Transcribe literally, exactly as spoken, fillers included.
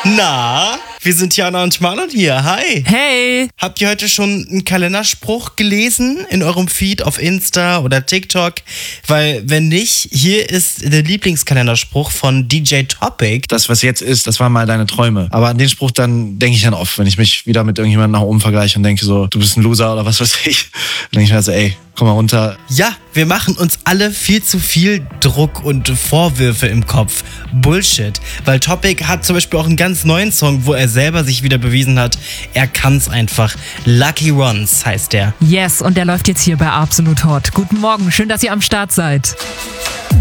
Na, wir sind Jana und Marlon hier. Hi. Hey. Habt ihr heute schon einen Kalenderspruch gelesen in eurem Feed auf Insta oder TikTok? Weil wenn nicht, hier ist der Lieblingskalenderspruch von D J Topic. Das, was jetzt ist, das waren mal deine Träume. Aber an den Spruch dann denke ich dann oft, wenn ich mich wieder mit irgendjemandem nach oben vergleiche und denke so, du bist ein Loser oder was weiß ich. Dann denke ich mir also, ey, komm mal runter. Ja, wir machen uns alle viel zu viel Druck und Vorwürfe im Kopf. Bullshit. Weil Topic hat zum Beispiel auch einen ganz neuen Song, wo er selber sich wieder bewiesen hat, er kann's einfach. Lucky Runs heißt der. Yes, und der läuft jetzt hier bei Absolut Hot. Guten Morgen, schön, dass ihr am Start seid.